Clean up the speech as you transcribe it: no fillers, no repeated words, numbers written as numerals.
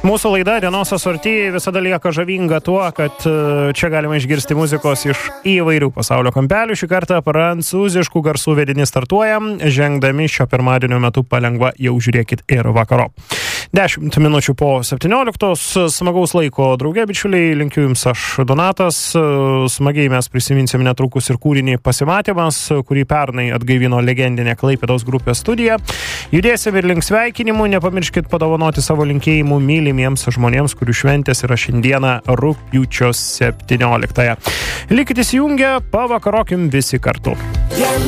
Mūsų laida Dienos asorti visada lieka žavinga tuo, kad čia galima išgirsti muzikos iš įvairių pasaulio kampelių. Šį kartą prancūziškų garsų vedinį startuojam, žengdami šio pirmadienio metu palengva jau žiūrėkit ir vakaro. 10 minučių po 17, smagaus laiko drauge, bičiuliai, linkiu jums aš Donatas, smagiai mes prisiminsim netrukus ir kūrinį Pasimatymas, kurį pernai atgaivino legendinė Klaipėdos grupės studija. Judėsim ir link sveikinimų, nepamirškit padovanoti savo linkėjimų mylimiems žmonėms, kurių šventės yra šiandieną rugpjūčio 17. Likit įsijungę, pavakarokim visi kartu.